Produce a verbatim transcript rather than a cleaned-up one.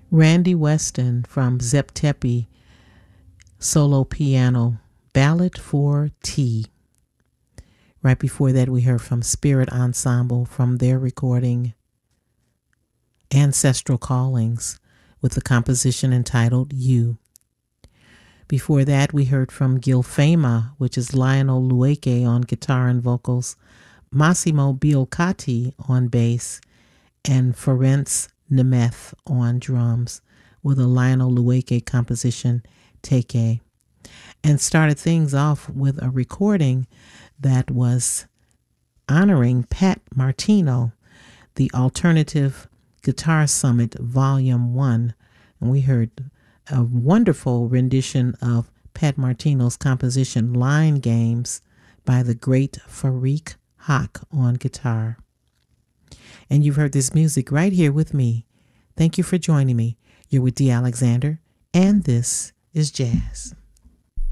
Randy Weston from Zep Tepi, solo piano, Ballad for Tea. Right before that, we heard from Spirit Ensemble from their recording Ancestral Callings with the composition entitled You. Before that, we heard from Gilfama, which is Lionel Lueke on guitar and vocals, Massimo Biolcati on bass, and Ferenc Nemeth on drums with a Lionel Lueke composition, Teke. And started things off with a recording that was honoring Pat Martino, the Alternative Guitar Summit Volume one. And we heard a wonderful rendition of Pat Martino's composition Line Games by the great Farik Haq on guitar. And you've heard this music right here with me. Thank you for joining me. You're with Dee Alexander, and this is Jazz.